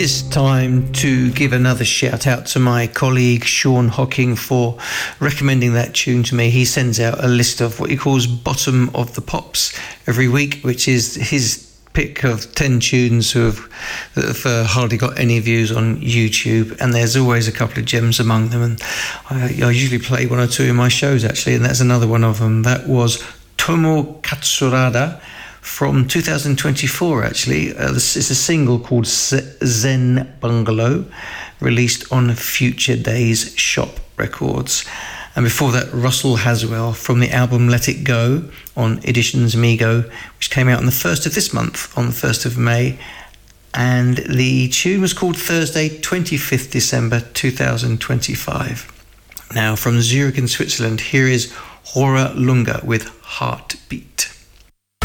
It's time to give another shout out to my colleague Sean Hocking for recommending that tune to me. He sends out a list of what he calls Bottom of the Pops every week, which is his pick of 10 tunes that have hardly got any views on YouTube, and there's always a couple of gems among them, and I usually play one or two in my shows actually, and that's another one of them. That was Tomo Katsurada from 2024 actually. It's a single called Zen Bungalow, released on Future Days Shop Records. And before that, Russell Haswell from the album Let It Go on Editions Migo, which came out on the 1st of this month, on the 1st of May. And the tune was called Thursday, 25th December 2025. Now, from Zurich in Switzerland, here is Hora Lunga with Heartbeat.